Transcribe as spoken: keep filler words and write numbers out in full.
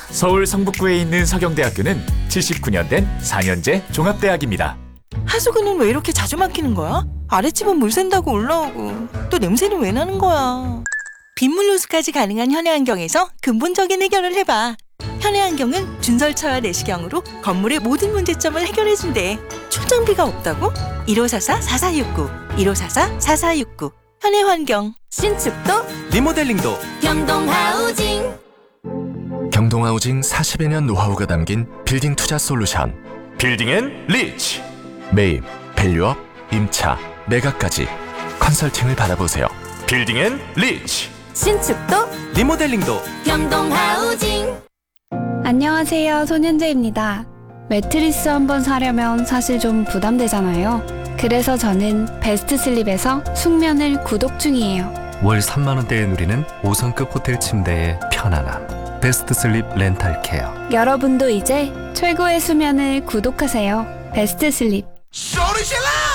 서울 성북구에 있는 서경대학교는 칠십구 년 된 사 년제 종합대학입니다. 하수구는 왜 이렇게 자주 막히는 거야? 아랫집은 물 샌다고 올라오고 또 냄새는 왜 나는 거야? 빗물 누수까지 가능한 현해환경에서 근본적인 해결을 해봐. 현해환경은 준설차와 내시경으로 건물의 모든 문제점을 해결해준대. 출장비가 없다고? 일오사사 사사육구 일오사사 사사육구 현해환경. 신축도 리모델링도 경동하우징. 경동하우징 사십여 년 노하우가 담긴 빌딩 투자 솔루션. 빌딩 앤 리치. 매입, 밸류업, 임차, 매각까지 컨설팅을 받아보세요. 빌딩 앤 리치. 신축도 리모델링도 경동하우징. 안녕하세요, 손현재입니다. 매트리스 한번 사려면 사실 좀 부담되잖아요. 그래서 저는 베스트슬립에서 숙면을 구독 중이에요. 월 삼만 원대에 누리는 오 성급 호텔 침대의 편안함. 베스트슬립 렌탈케어. 여러분도 이제 최고의 수면을 구독하세요. 베스트슬립. 소리질러!